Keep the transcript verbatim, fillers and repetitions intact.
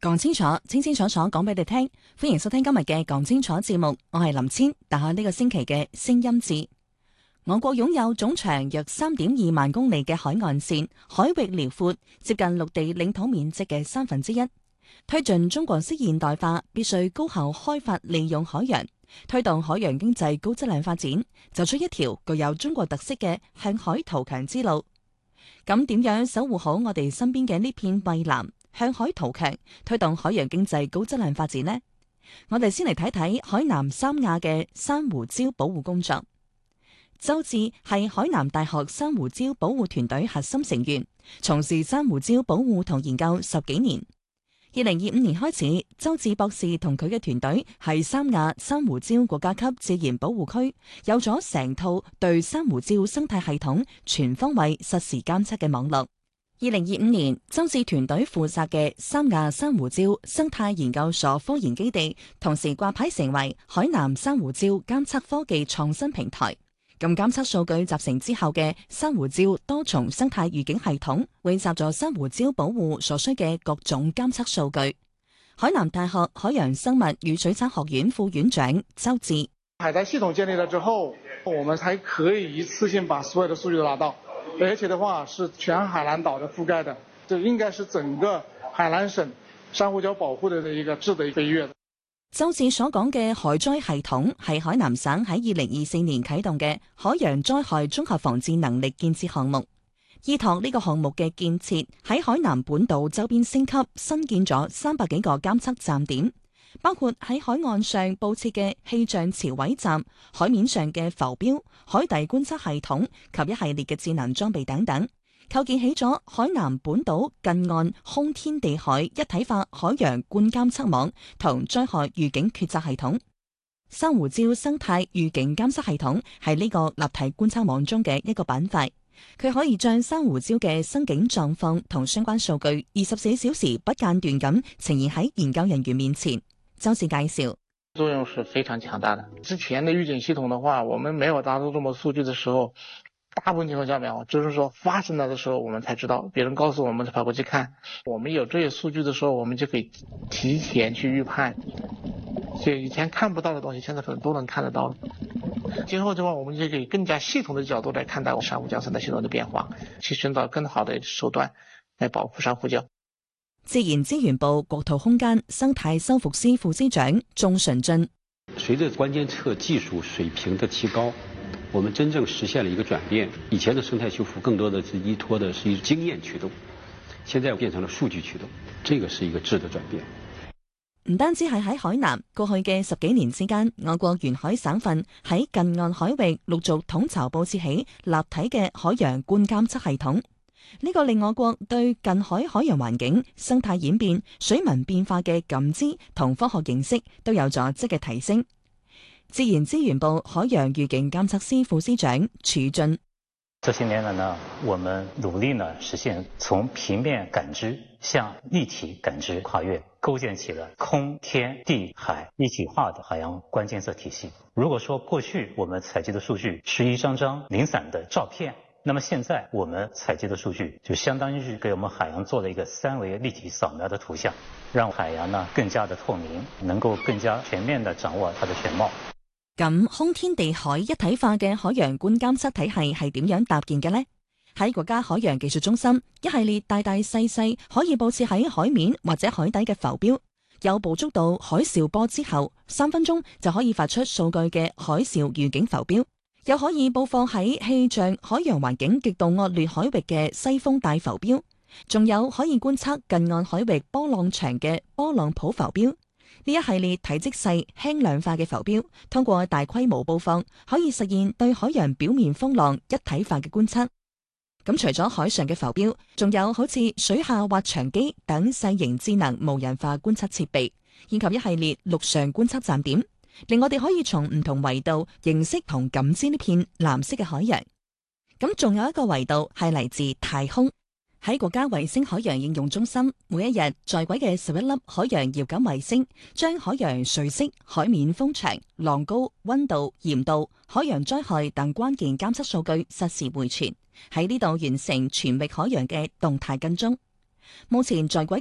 講清楚，清清楚楚講俾你聽。歡迎收聽今日嘅講清楚節目，我係林千，打下呢個星期嘅聲音字。我國擁有總長約三點二萬公里嘅海岸線，海域遼闊，接近陸地領土面積嘅三分之一。推進中國式現代化，必須高效開發利用海洋，推動海洋經濟高質量發展，走出一條具有中國特色嘅向海圖強之路。咁點樣守護好我哋身邊嘅呢片蔚藍，向海圖強，推動海洋經濟高質量發展呢？我哋先嚟睇睇海南三亞嘅珊瑚礁保護工作。周志係海南大學珊瑚礁保護團隊核心成員，從事珊瑚礁保護同研究十幾年。二零二五年開始，周志博士同佢嘅團隊喺三亞珊瑚礁國家級自然保護區有咗成套對珊瑚礁生態系統全方位實時監測嘅網絡。二零二五年，周志團隊負責嘅三亞珊瑚礁生態研究所科研基地，同時掛牌成為海南珊瑚礁監測科技創新平台。咁監測數據集成之後嘅珊瑚礁多重生態預警系統，匯集咗珊瑚礁保護所需嘅各種監測數據。海南大學海洋生物與水產學院副院長周志： 海帶系統建立了之後，我們才可以一次性把所有的數據都拿到，而且的話是全海南島的覆蓋的，這應該是整個海南省珊瑚礁保護的一個質的飛躍。 周志所講嘅海災系統係海南省喺二零二四年啟動嘅海洋災害綜合防治能力建設項目。依託呢個項目嘅建設，喺海南本島周邊升級，新建咗三百幾個監測站點，包括喺海岸上佈設嘅氣象潮位站、海面上嘅浮標、海底觀測系統及一系列嘅智能裝備等等，構建起咗海南本島近岸空天地海一體化海洋觀監測網同災害預警決策系統。珊瑚礁生態預警監測系統係呢個立體觀測網中嘅一個板塊，佢可以將珊瑚礁嘅生境狀況同相關數據二十四小時不間斷咁呈現喺研究人員面前。周志介紹， 作用是非常強大的。之前的預警系統的話，我們沒有拿到這麼數據的時候，大部分情況下沒有，就是說發生了的時候我們才知道，別人告訴我們才跑過去看。我們有這些數據的時候，我們就可以提前去預判，所以以前看不到的東西，現在可能都能看得到。今後的話，我們就可以更加系統的角度來看待珊瑚礁生態系統的變化，去尋找更好的手段來保護珊瑚礁。 自然資源部國土空間生態修復司副司長鍾順進： 隨着關監測技術水平的提高，我們真正實現了一個轉變。以前的生態修復更多的是依託的是一經驗驅動，現在變成了數據驅動，這個是一個質的轉變。 唔單止係喺海南，過去嘅十幾年之間，我國沿海省份喺近岸海域陸續統籌佈設起立體嘅海洋觀監測系統。呢個令我國對近海海洋環境、生態演變、水文變化嘅感知同科學認識都有咗質嘅提升。自然資源部海洋預警監測司副司長褚俊： 這些年來呢，我們努力呢實現從平面感知向立體感知跨越，構建起了空天地海一體化的海洋觀監測體系。如果說過去我們採集的數據是一張張零散的照片，那麼現在我們採集的數據就相當於是給我們海洋做了一個三維立體掃描的圖像，讓海洋呢更加的透明，能夠更加全面的掌握它的全貌。 咁空天地海一體化嘅海洋觀監測體系係點樣搭建嘅呢？喺國家海洋技術中心，一系列大大細細可以佈設喺海面或者海底嘅浮標，有捕捉到海嘯波之後三分鐘就可以發出數據嘅海嘯預警浮標，又可以佈放喺氣象海洋環境極度惡劣海域嘅西風帶浮標，仲有可以觀測近岸海域波浪長嘅波浪譜浮標。呢一系列體積細、輕量化嘅浮標，通過大規模佈放，可以實現對海洋表面風浪一體化嘅觀測。咁除咗海上嘅浮標，仲有好似水下滑翔機等細型智能無人化觀測設備，以及一系列陸上觀測站點，令我哋可以從唔同維度認識同感知呢片藍色嘅海洋。咁仲有一個維度係嚟自太空。喺國家衛星海洋應用中心，每一日在軌嘅十一粒海洋遙感衛星，將海洋水色、海面風長、浪高、溫度、鹽度、海洋災害等關鍵監測數據實時回傳，喺呢度完成全域海洋嘅動態跟蹤。目前在軌